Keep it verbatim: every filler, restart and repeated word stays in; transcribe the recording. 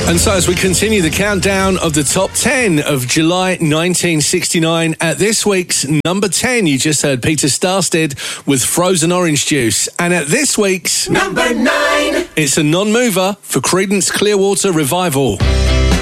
And so as we continue the countdown of the top ten of July nineteen sixty-nine, at this week's number ten, you just heard Peter Starstead with Frozen Orange Juice. And at this week's number nine, it's a non-mover for Creedence Clearwater Revival.